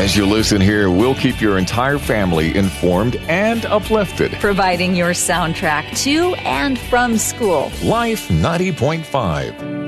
As you listen here, we'll keep your entire family informed and uplifted. Providing your soundtrack to and from school. Life 90.5.